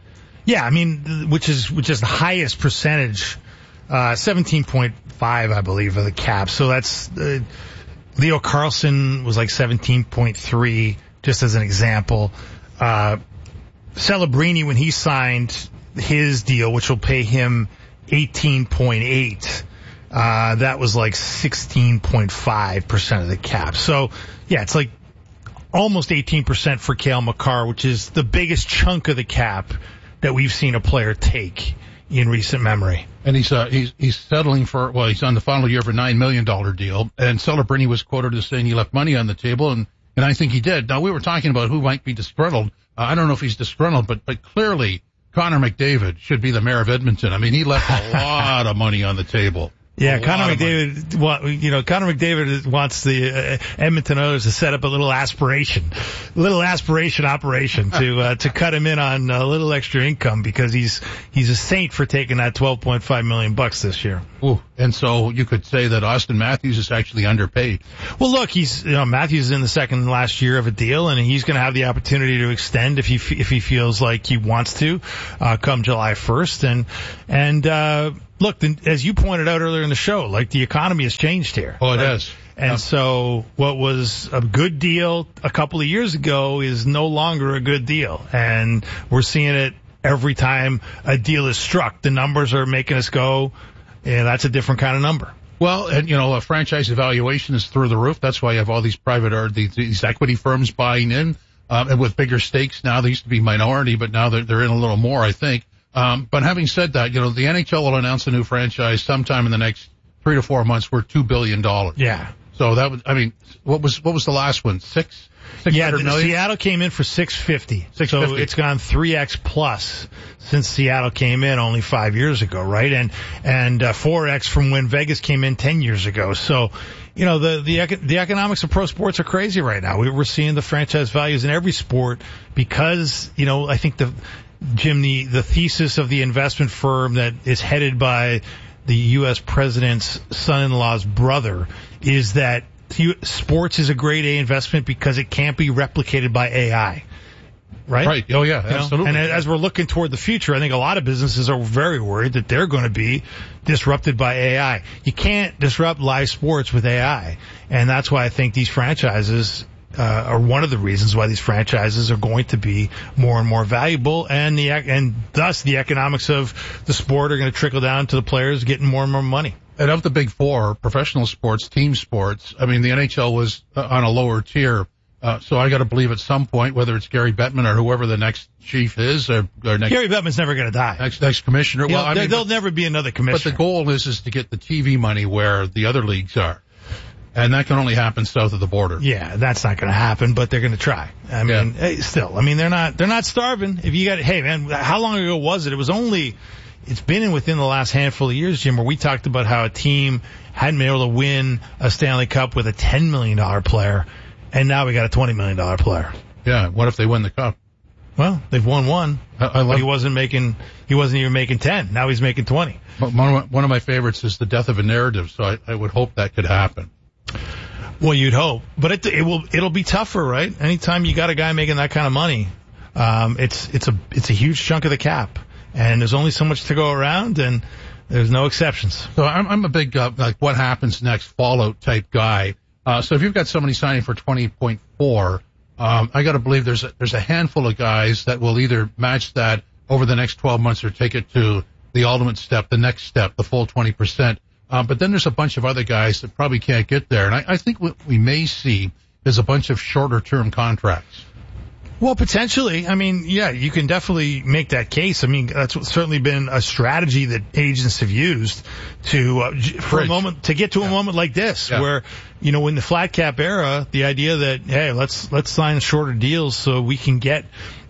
Yeah, I mean, which is which is the highest percentage, uh, seventeen point five, I believe, of the cap. So that's uh, Leo Carlson was like seventeen point three, just as an example. Uh, Celebrini, when he signed his deal, which will pay him eighteen point eight, uh, that was like sixteen point five percent of the cap. So, yeah, it's like almost eighteen percent for Cale Makar, which is the biggest chunk of the cap that we've seen a player take in recent memory. And he's uh, he's he's settling for, well, he's on the final year of a nine million dollars deal. And Celebrini was quoted as saying he left money on the table, and, and I think he did. Now, we were talking about who might be disgruntled. Uh, I don't know if he's disgruntled, but, but clearly Connor McDavid should be the mayor of Edmonton. I mean, he left a lot of money on the table. Yeah, Connor McDavid, well, you know, Connor McDavid wants the uh, Edmonton Oilers to set up a little aspiration, a little aspiration operation to uh, to cut him in on a little extra income because he's he's a saint for taking that twelve point five million bucks this year. Ooh, and so you could say that Austin Matthews is actually underpaid. Well, look, he's you know Matthews is in the second last year of a deal, and he's going to have the opportunity to extend if he if he feels like he wants to, uh, come July first, and and. uh Look, as you pointed out earlier in the show, like the economy has changed here. Oh, it like, has. And yeah. so what was a good deal a couple of years ago is no longer a good deal. And we're seeing it every time a deal is struck. The numbers are making us go, yeah, that's a different kind of number. Well, and, you know, a franchise evaluation is through the roof. That's why you have all these private or these, these equity firms buying in, um, and with bigger stakes now. They used to be minority, but now they're, they're in a little more, I think. Um, but having said that, you know, the N H L will announce a new franchise sometime in the next three to four months worth two billion dollars. Yeah. So that was, I mean, what was, what was the last one? Six? Yeah, million? Seattle came in for six fifty. six fifty. So it's gone three X plus since Seattle came in only five years ago, right? And, and, uh, four X from when Vegas came in ten years ago. So, you know, the, the, the economics of pro sports are crazy right now. We, we're seeing the franchise values in every sport because, you know, I think the, Jim, the, the thesis of the investment firm that is headed by the U S president's son-in-law's brother is that sports is a grade A investment because it can't be replicated by A I. Right? Right. Oh, yeah, you absolutely. know? And as we're looking toward the future, I think a lot of businesses are very worried that they're going to be disrupted by A I. You can't disrupt live sports with A I. And that's why I think these franchises Uh, are one of the reasons why these franchises are going to be more and more valuable, and the and thus the economics of the sport are going to trickle down to the players getting more and more money. And of the big four, professional sports, team sports, I mean, the N H L was uh, on a lower tier. Uh, so I got to believe at some point, whether it's Gary Bettman or whoever the next chief is, or, or next, Gary Bettman's never going to die. Next, next commissioner. You well, know, I there, mean, there'll but, never be another commissioner. But the goal is is to get the T V money where the other leagues are. And that can only happen south of the border. Yeah, that's not going to happen, but they're going to try. I mean, yeah. hey, still, I mean, they're not, they're not starving. If you got, hey man, how long ago was it? It was only, it's been in within the last handful of years, Jim, where we talked about how a team hadn't been able to win a Stanley Cup with a ten million dollars player, and now we got a twenty million dollars player. Yeah, what if they win the cup? Well, they've won one, I, I love, but he wasn't making, he wasn't even making ten. Now he's making twenty. One of my, one of my favorites is the death of a narrative, so I, I would hope that could happen. Well, you'd hope, but it, it will, it'll be tougher, right? Anytime you got a guy making that kind of money, um, it's, it's a, it's a huge chunk of the cap, and there's only so much to go around, and there's no exceptions. So I'm, I'm a big, uh, like what happens next fallout type guy. Uh, so if you've got somebody signing for twenty point four, um, I got to believe there's a, there's a handful of guys that will either match that over the next twelve months or take it to the ultimate step, the next step, the full twenty percent. Um, but then there's a bunch of other guys that probably can't get there. And I, I think what we may see is a bunch of shorter term contracts. Well, potentially. I mean, yeah, you can definitely make that case. I mean, that's certainly been a strategy that agents have used to, uh, for Bridge. a moment, to get to yeah. a moment like this, yeah. where, you know, in the flat cap era, the idea that, hey, let's, let's sign shorter deals so we can get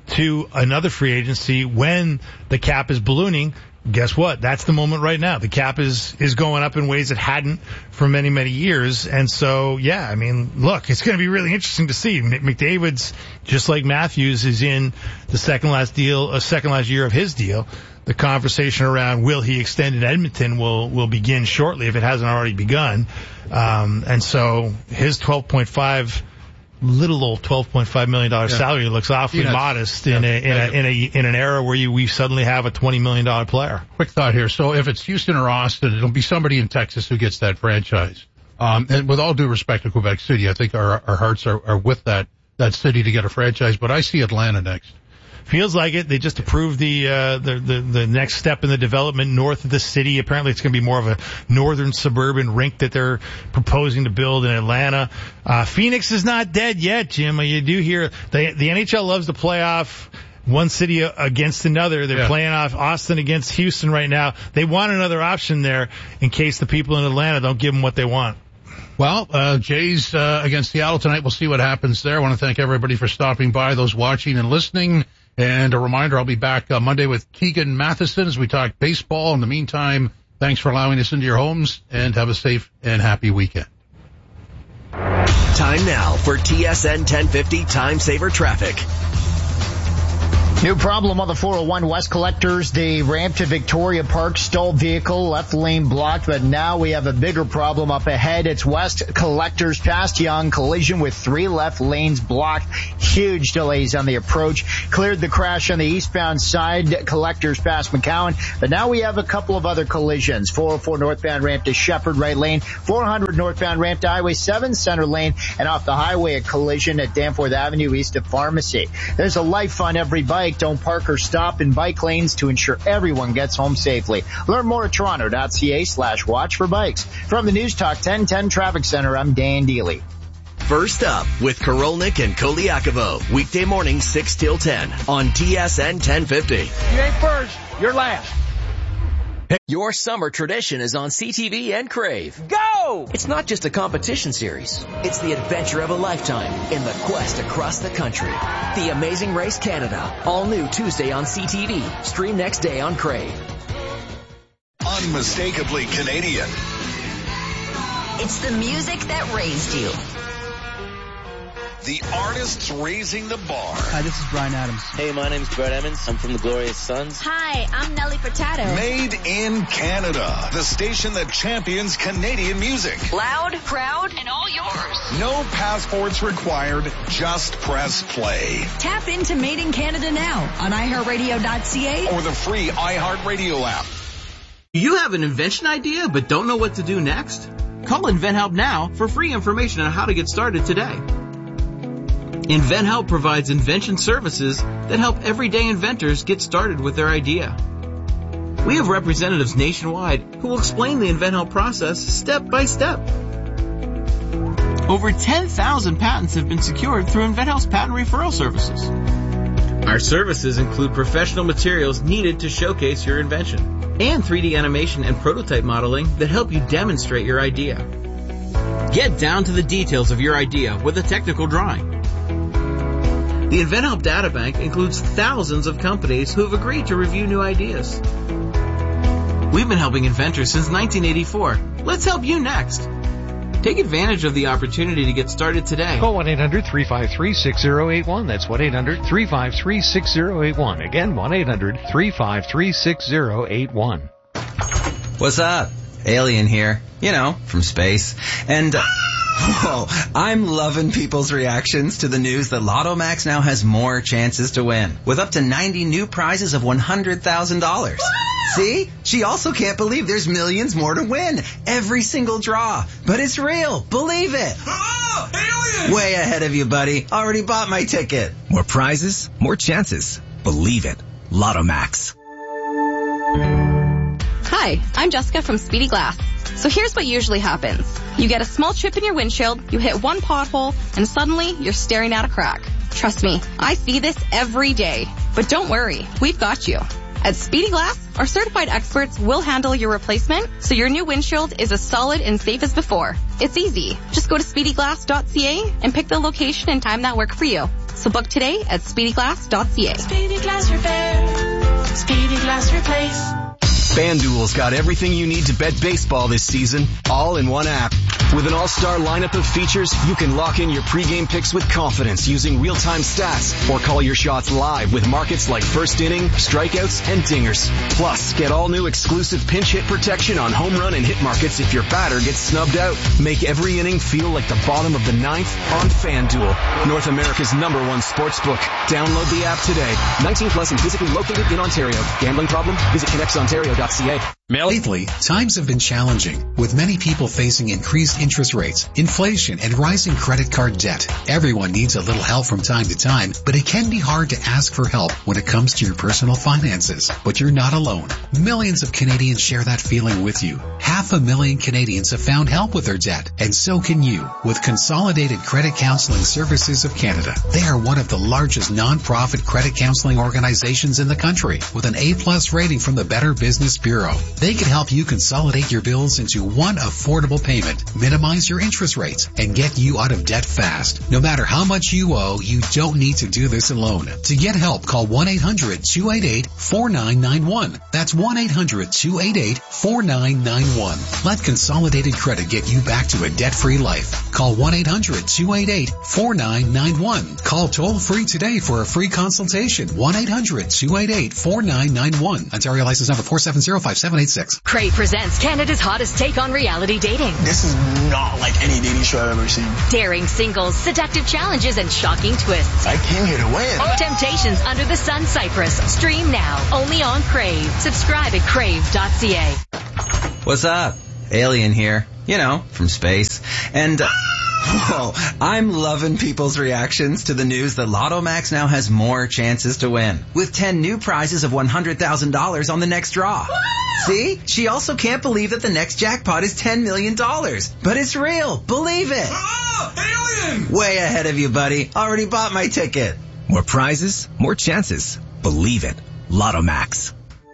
to another free agency when the cap is ballooning. Guess what? That's the moment right now. The cap is, is going up in ways it hadn't for many, many years. And so, yeah, I mean, look, it's going to be really interesting to see. McDavid's, just like Matthews, is in the second last deal, a second last year of his deal. The conversation around will he extend in Edmonton will, will begin shortly if it hasn't already begun. Um, and so his twelve point five little old twelve point five million dollars Yeah. salary looks awfully Peanuts. modest Yeah. in a, in a, in a, in an era where you, we suddenly have a twenty million dollars player. Quick thought here. So if it's Houston or Austin, it'll be somebody in Texas who gets that franchise. Um, and with all due respect to Quebec City, I think our, our hearts are, are with that, that city to get a franchise, but I see Atlanta next. Feels like it. They just approved the, uh, the, the, the next step in the development north of the city. Apparently it's going to be more of a northern suburban rink that they're proposing to build in Atlanta. Uh, Phoenix is not dead yet, Jim. You do hear the, the N H L loves to play off one city against another. They're Yeah. playing off Austin against Houston right now. They want another option there in case the people in Atlanta don't give them what they want. Well, uh, Jays, uh, against Seattle tonight. We'll see what happens there. I want to thank everybody for stopping by, those watching and listening. And a reminder, I'll be back uh, Monday with Keegan Matheson as we talk baseball. In the meantime, thanks for allowing us into your homes and have a safe and happy weekend. Time now for T S N ten fifty Time Saver Traffic. New problem on the four oh one West Collectors. The ramp to Victoria Park, stalled vehicle, left lane blocked, but now we have a bigger problem up ahead. It's West Collectors past Young, collision with three left lanes blocked. Huge delays on the approach. Cleared the crash on the eastbound side, Collectors past McCowan, but now we have a couple of other collisions. four oh four northbound ramp to Shepherd, right lane. four hundred northbound ramp to Highway seven, center lane, and off the highway a collision at Danforth Avenue east of Pharmacy. There's a life on every bike. Don't park or stop in bike lanes to ensure everyone gets home safely. Learn more at toronto.ca slash watch for bikes. From the News Talk ten ten Traffic Center, I'm Dan Deely. First up with Korolnik and Koliakovo. Weekday morning six till ten on T S N ten fifty. You ain't first, you're last. Your summer tradition is on C T V and Crave. Go! It's not just a competition series. It's the adventure of a lifetime in the quest across the country. The Amazing Race Canada. All new Tuesday on C T V. Stream next day on Crave. Unmistakably Canadian. It's the music that raised you. The artists raising the bar. Hi, this is Brian Adams. Hey, my name's Brett Emmons. I'm from the Glorious Sons. Hi, I'm Nelly Furtado. Made in Canada. The station that champions Canadian music. Loud, proud, and all yours. No passports required. Just press play. Tap into Made in Canada now on i heart radio dot c a or the free iHeartRadio app. You have an invention idea but don't know what to do next? Call InventHelp now for free information on how to get started today. InventHelp provides invention services that help everyday inventors get started with their idea. We have representatives nationwide who will explain the InventHelp process step by step. Over ten thousand patents have been secured through InventHelp's patent referral services. Our services include professional materials needed to showcase your invention and three D animation and prototype modeling that help you demonstrate your idea. Get down to the details of your idea with a technical drawing. The InventHelp Databank includes thousands of companies who have agreed to review new ideas. We've been helping inventors since nineteen eighty-four. Let's help you next. Take advantage of the opportunity to get started today. Call one eight hundred three five three six zero eight one. That's one eight hundred three five three six zero eight one. Again, one eight hundred three five three six zero eight one. What's up? Alien here. You know, from space. And... Uh, Whoa, I'm loving people's reactions to the news that Lotto Max now has more chances to win, with up to ninety new prizes of one hundred thousand dollars. See? She also can't believe there's millions more to win. Every single draw. But it's real. Believe it. Oh, alien! Way ahead of you, buddy. Already bought my ticket. More prizes, more chances. Believe it. Lotto Max. Hi, I'm Jessica from Speedy Glass. So here's what usually happens. You get a small chip in your windshield, you hit one pothole, and suddenly you're staring at a crack. Trust me, I see this every day. But don't worry, we've got you. At Speedy Glass, our certified experts will handle your replacement so your new windshield is as solid and safe as before. It's easy. Just go to speedy glass dot c a and pick the location and time that work for you. So book today at speedy glass dot c a. Speedy Glass Repair. Speedy Glass Replace. FanDuel's got everything you need to bet baseball this season, all in one app. With an all-star lineup of features, you can lock in your pregame picks with confidence using real-time stats or call your shots live with markets like first inning, strikeouts, and dingers. Plus, get all new exclusive pinch hit protection on home run and hit markets if your batter gets snubbed out. Make every inning feel like the bottom of the ninth on FanDuel, North America's number one sports book. Download the app today. nineteen plus and physically located in Ontario. Gambling problem? Visit connects ontario dot c a. Lately, times have been challenging, with many people facing increased interest rates, inflation, and rising credit card debt. Everyone needs a little help from time to time, but it can be hard to ask for help when it comes to your personal finances. But you're not alone. Millions of Canadians share that feeling with you. Half a million Canadians have found help with their debt, and so can you with Consolidated Credit Counseling Services of Canada. They are one of the largest non-profit credit counseling organizations in the country, with an A-plus rating from the Better Business Bureau. They can help you consolidate your bills into one affordable payment, minimize your interest rates, and get you out of debt fast. No matter how much you owe, you don't need to do this alone. To get help, call one eight hundred two eight eight four nine nine one. That's one eight hundred two eight eight four nine nine one. Let Consolidated Credit get you back to a debt-free life. Call one eight hundred two eight eight four nine nine one. Call toll-free today for a free consultation. one eight hundred two eight eight four nine nine one. Ontario license number four seven zero five seven eight six. Crave presents Canada's hottest take on reality dating. This is not like any dating show I've ever seen. Daring singles, seductive challenges, and shocking twists. I came here to win. Temptations Under the Sun Cyprus. Stream now, only on Crave. Subscribe at crave dot c a. What's up? Alien here. You know, from space. And... Uh, Whoa, I'm loving people's reactions to the news that Lotto Max now has more chances to win, with ten new prizes of one hundred thousand dollars on the next draw. See? She also can't believe that the next jackpot is ten million dollars. But it's real. Believe it. Ah, alien! Way ahead of you, buddy. Already bought my ticket. More prizes, more chances. Believe it. Lotto Max.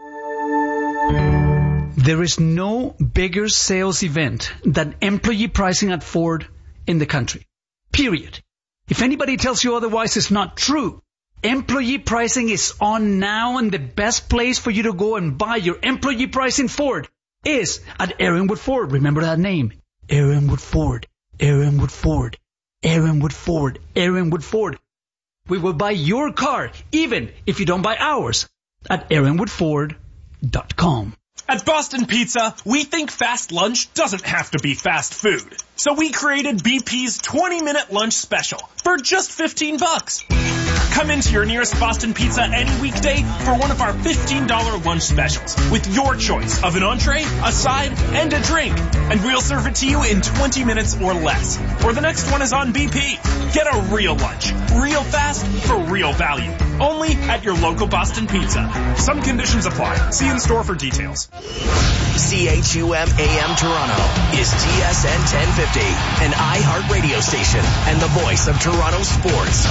There is no bigger sales event than employee pricing at Ford in the country. Period. If anybody tells you otherwise, it's not true. Employee pricing is on now, and the best place for you to go and buy your employee pricing Ford is at Aaronwood Ford. Remember that name. Aaronwood Ford. Aaronwood Ford. Aaronwood Ford. Aaronwood Ford. We will buy your car, even if you don't buy ours, at aaronwood ford dot com. At Boston Pizza, we think fast lunch doesn't have to be fast food. So we created B P's twenty minute lunch special for just fifteen bucks. Come into your nearest Boston Pizza any weekday for one of our fifteen dollars lunch specials with your choice of an entree, a side, and a drink. And we'll serve it to you in twenty minutes or less. Or the next one is on B P. Get a real lunch, real fast, for real value. Only at your local Boston Pizza. Some conditions apply. See in store for details. C H U M A M Toronto is T S N ten fifty, an iHeart radio station and the voice of Toronto sports.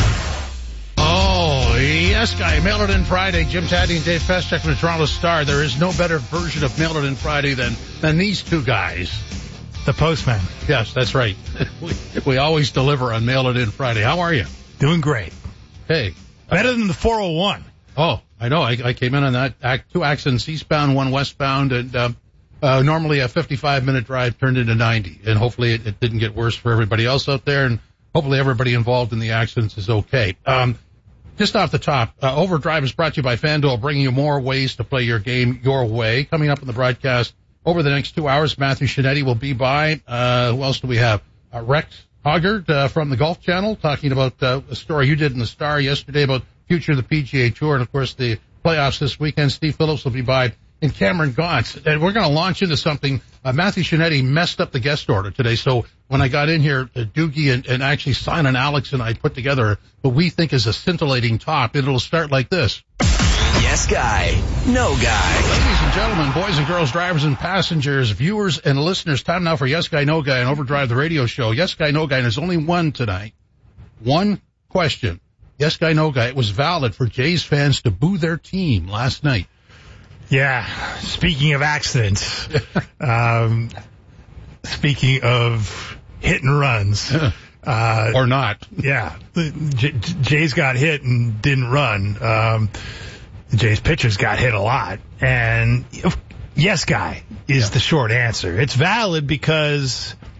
Oh, yes, guy. Mail It In Friday. Jim Taddy and Dave Feschek from the Toronto Star. There is no better version of Mail It In Friday than, than these two guys. The postman. Yes, that's right. we, we always deliver on Mail It In Friday. How are you? Doing great. Hey. Better than the four oh one. Oh, I know. I, I came in on that. Act, two accidents, eastbound, one westbound, and um, uh, normally a fifty-five minute drive turned into ninety. And hopefully it, it didn't get worse for everybody else out there, and hopefully everybody involved in the accidents is okay. Um, just off the top, uh, Overdrive is brought to you by FanDuel, bringing you more ways to play your game your way. Coming up in the broadcast over the next two hours, Matthew Shinetti will be by. Uh, who else do we have? Uh, Rex Hoggard uh, from the Golf Channel, talking about uh, a story you did in the Star yesterday about future of the P G A Tour, and of course the playoffs this weekend. Steve Phillips will be by, and Cameron Gauntz. And we're going to launch into something. Uh, Matthew Shinetti messed up the guest order today, so when I got in here, uh, Doogie and, and actually Simon Alex and I put together what we think is a scintillating top, and it'll start like this. Yes guy, no guy. Ladies and gentlemen, boys and girls, drivers and passengers, viewers and listeners, time now for Yes Guy, No Guy on Overdrive, the radio show. Yes Guy, No Guy, and there's only one tonight. One question. Yes Guy, No Guy. It was valid for Jays fans to boo their team last night. Yeah. Speaking of accidents, um, speaking of hit and runs. Uh, or not. Yeah. J- Jays got hit and didn't run. Um, the Jays pitchers got hit a lot. And yes, guy is yeah. the short answer. It's valid because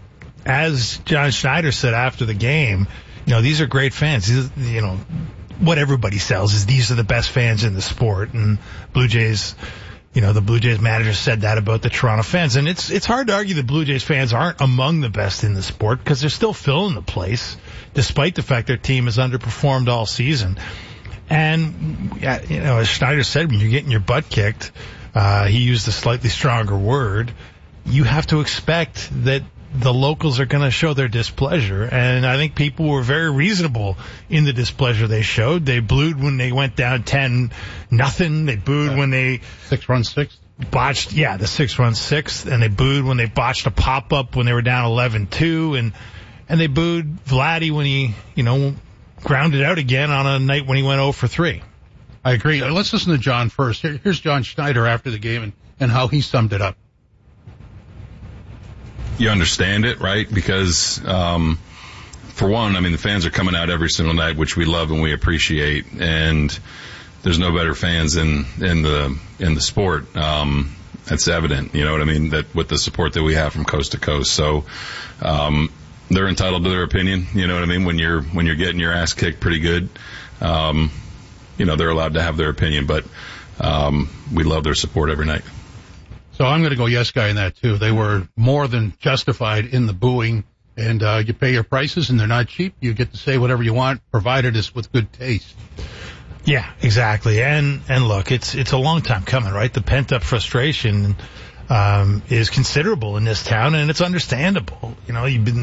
as John Schneider said after the game, you know, these are great fans. These, you know, what everybody sells is these are the best fans in the sport. And Blue Jays, you know, the Blue Jays manager said that about the Toronto fans. And it's it's hard to argue the Blue Jays fans aren't among the best in the sport because they're still filling the place, despite the fact their team has underperformed all season. And, you know, as Schneider said, when you're getting your butt kicked, uh, he used a slightly stronger word, you have to expect that the locals are going to show their displeasure. And I think people were very reasonable in the displeasure they showed. They booed when they went down ten nothing. They booed yeah. when they six run six botched. Yeah, the six run sixth. And they booed when they botched a pop up when they were down eleven two. And, and they booed Vladdy when he, you know, grounded out again on a night when he went oh for three. I agree. Let's listen to John first. Here, here's John Schneider after the game and, and how he summed it up. You understand it, right? Because, um, for one, I mean, the fans are coming out every single night, which we love and we appreciate. And there's no better fans in, in the, in the sport. Um, that's evident, you know what I mean? That with the support that we have from coast to coast. So, um, they're entitled to their opinion, you know what I mean? When you're, when you're getting your ass kicked pretty good, um, you know, they're allowed to have their opinion, but, um, we love their support every night. So I'm going to go yes guy in that too. They were more than justified in the booing, and uh, you pay your prices and they're not cheap. You get to say whatever you want, provided it's with good taste. Yeah, exactly. And, and look, it's, it's a long time coming, right? The pent up frustration, um, is considerable in this town and it's understandable. You know, you've been,